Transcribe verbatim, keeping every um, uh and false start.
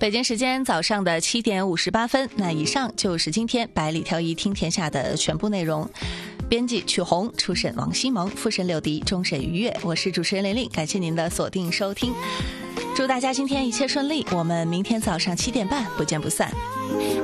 北京时间早上的七点五十八分，那以上就是今天百里挑一听天下的全部内容。编辑曲红，出审王希蒙，复审柳迪，终审于悦。我是主持人玲玲，感谢您的锁定收听，祝大家今天一切顺利。我们明天早上七点半不见不散。